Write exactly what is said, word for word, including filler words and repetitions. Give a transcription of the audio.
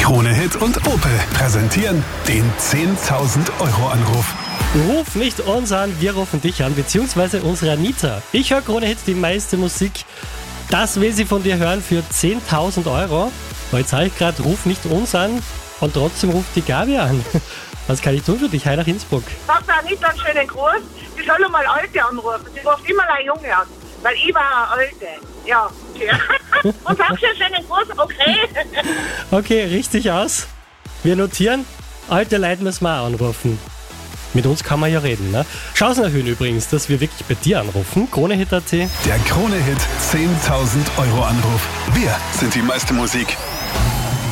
Krone Hit und Opel präsentieren den zehntausend Euro Anruf. Ruf nicht uns an, wir rufen dich an, beziehungsweise unsere Anita. Ich höre Krone Hit, die meiste Musik. Das will sie von dir hören für zehntausend Euro. Aber jetzt sage ich gerade, ruf nicht uns an und trotzdem ruft die Gabi an. Was kann ich tun für dich? Hi nach Innsbruck. Sag der Anita einen schönen Gruß. Sie soll mal Alte anrufen. Sie ruft immer eine Junge an, weil ich war eine Alte. Ja, okay. Und sag schon einen schönen Gruß, okay? Okay, richtig aus. Wir notieren, alte Leute müssen wir auch anrufen. Mit uns kann man ja reden, ne? Chancen erhöhen übrigens, dass wir wirklich bei dir anrufen. Kronehit punkt at. Der Krone Hit zehntausend Euro Anruf. Wir sind die meiste Musik.